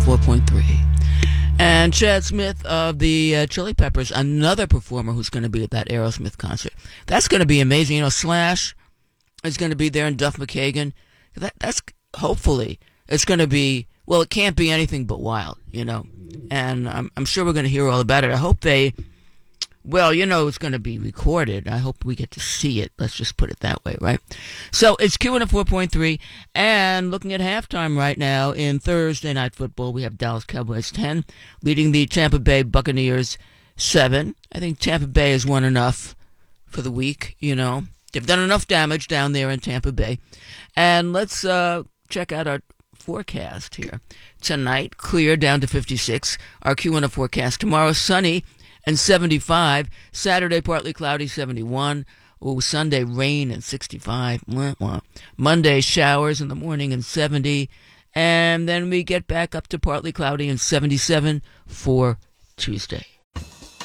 104.3. And Chad Smith of the Chili Peppers, another performer who's going to be at that Aerosmith concert. That's going to be amazing. You know, Slash is going to be there, and Duff McKagan. That's hopefully it's going to be, well, it can't be anything but wild, you know. And I'm sure we're going to hear all about it. I hope they, well, you know, it's going to be recorded. I hope we get to see it. Let's just put it that way, right? So it's Q104.3, and looking at halftime right now in Thursday Night Football, we have Dallas Cowboys 10, leading the Tampa Bay Buccaneers 7. I think Tampa Bay has won enough for the week, you know. They've done enough damage down there in Tampa Bay. And let's check out our forecast here. Tonight, clear down to 56. Our Q1 forecast. Tomorrow, sunny and 75. Saturday, partly cloudy, 71. Sunday, rain and 65. Monday, showers in the morning and 70. And then we get back up to partly cloudy and 77 for Tuesday.